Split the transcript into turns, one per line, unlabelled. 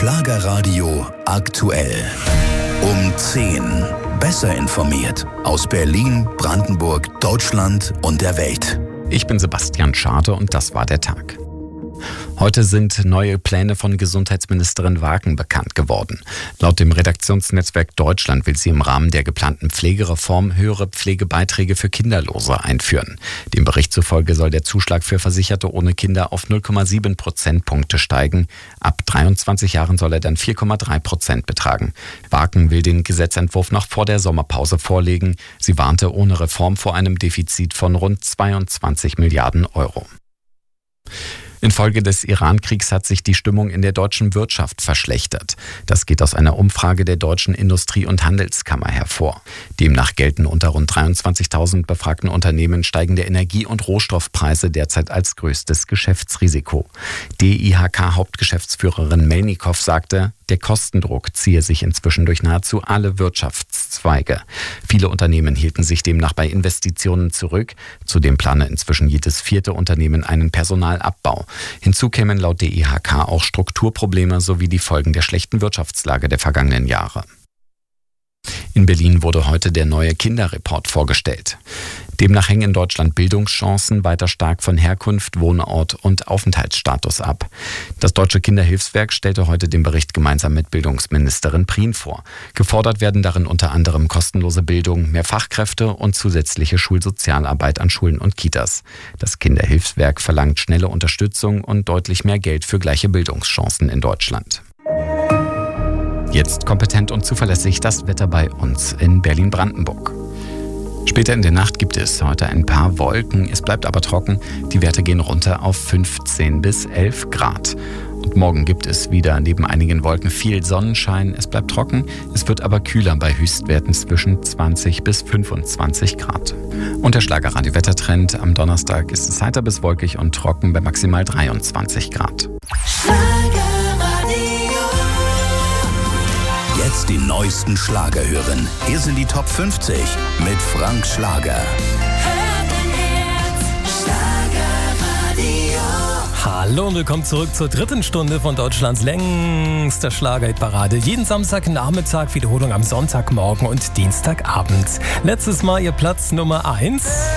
Schlagerradio aktuell. Um 10. Besser informiert aus Berlin, Brandenburg, Deutschland und der Welt.
Ich bin Sebastian Schade und das war der Tag. Heute sind neue Pläne von Gesundheitsministerin Wagen bekannt geworden. Laut dem Redaktionsnetzwerk Deutschland will sie im Rahmen der geplanten Pflegereform höhere Pflegebeiträge für Kinderlose einführen. Dem Bericht zufolge soll der Zuschlag für Versicherte ohne Kinder auf 0,7 Prozentpunkte steigen. Ab 23 Jahren soll er dann 4,3% betragen. Wagen will den Gesetzentwurf noch vor der Sommerpause vorlegen. Sie warnte ohne Reform vor einem Defizit von rund 22 Milliarden Euro. Infolge des Iran-Kriegs hat sich die Stimmung in der deutschen Wirtschaft verschlechtert. Das geht aus einer Umfrage der Deutschen Industrie- und Handelskammer hervor. Demnach gelten unter rund 23.000 befragten Unternehmen steigende Energie- und Rohstoffpreise derzeit als größtes Geschäftsrisiko. DIHK-Hauptgeschäftsführerin Melnikow sagte, der Kostendruck ziehe sich inzwischen durch nahezu alle Wirtschaftszweige. Viele Unternehmen hielten sich demnach bei Investitionen zurück. Zudem plane inzwischen jedes vierte Unternehmen einen Personalabbau. Hinzu kämen laut DIHK auch Strukturprobleme sowie die Folgen der schlechten Wirtschaftslage der vergangenen Jahre. In Berlin wurde heute der neue Kinderreport vorgestellt. Demnach hängen in Deutschland Bildungschancen weiter stark von Herkunft, Wohnort und Aufenthaltsstatus ab. Das Deutsche Kinderhilfswerk stellte heute den Bericht gemeinsam mit Bildungsministerin Prien vor. Gefordert werden darin unter anderem kostenlose Bildung, mehr Fachkräfte und zusätzliche Schulsozialarbeit an Schulen und Kitas. Das Kinderhilfswerk verlangt schnelle Unterstützung und deutlich mehr Geld für gleiche Bildungschancen in Deutschland. Jetzt kompetent und zuverlässig das Wetter bei uns in Berlin-Brandenburg. Später in der Nacht gibt es heute ein paar Wolken, es bleibt aber trocken. Die Werte gehen runter auf 15 bis 11 Grad. Und morgen gibt es wieder neben einigen Wolken viel Sonnenschein. Es bleibt trocken, es wird aber kühler bei Höchstwerten zwischen 20 bis 25 Grad. Und der Schlagerradio-Wettertrend: am Donnerstag ist es heiter bis wolkig und trocken bei maximal 23 Grad.
Jetzt die neuesten Schlager hören. Hier sind die Top 50 mit Frank Schlager.
Hallo und willkommen zurück zur dritten Stunde von Deutschlands längster Schlagerhitparade. Jeden Samstagnachmittag, Wiederholung am Sonntagmorgen und Dienstagabend. Letztes Mal ihr Platz Nummer 1.